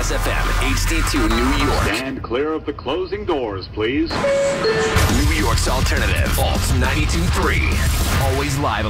Jazz FM, HD2 New York. Stand clear of the closing doors, please. New York's alternative, Alt 92.3. Always live on